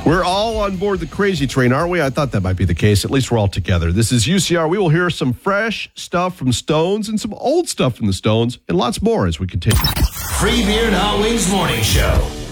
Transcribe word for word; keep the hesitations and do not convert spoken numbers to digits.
We're all on board the crazy train, aren't we? I thought that might be the case. At least we're all together. This is U C R. We will hear some fresh stuff from Stones and some old stuff from the Stones and lots more as we continue. Free Beer and Hot Wings Morning Show.